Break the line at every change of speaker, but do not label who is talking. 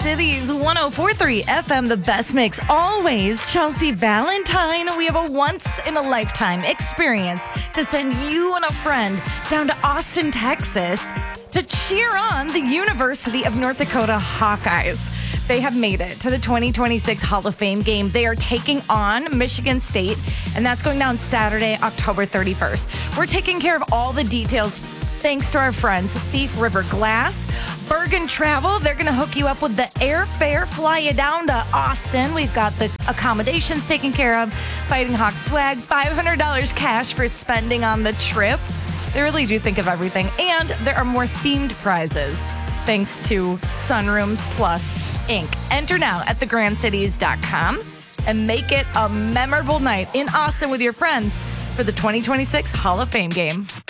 Cities 104.3 FM, the best mix always. Chelsea Valentine, we have a once-in-a-lifetime experience to send you and a friend down to Austin, Texas to cheer on the University of North Dakota Hawkeyes. They have made it to the 2026 Hall of Fame game. They are taking on Michigan State, and that's going down Saturday, October 31st. We're taking care of all the details thanks to our friends, Thief River Glass. Bergen Travel, they're going to hook you up with the airfare, fly you down to Austin. We've got the accommodations taken care of, Fighting Hawk swag, $500 cash for spending on the trip. They really do think of everything. And there are more themed prizes thanks to Sunrooms Plus Inc. Enter now at thegrandcities.com and make it a memorable night in Austin with your friends for the 2026 Hall of Fame game.